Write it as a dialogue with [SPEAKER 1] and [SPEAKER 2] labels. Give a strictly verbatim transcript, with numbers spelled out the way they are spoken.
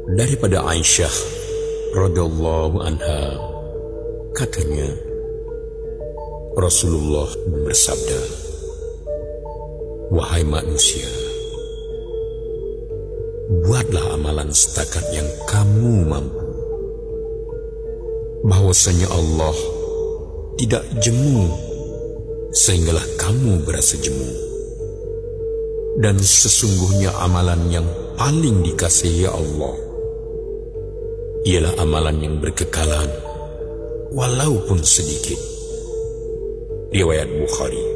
[SPEAKER 1] Daripada Aisyah radhiyallahu anha, katanya Rasulullah bersabda, "Wahai manusia, buatlah amalan setakat yang kamu mampu. Bahwasanya Allah tidak jemu sehinggalah kamu berasa jemu. Dan sesungguhnya amalan yang paling dikasihi Allah ialah amalan yang berkekalan walaupun sedikit." Riwayat Bukhari.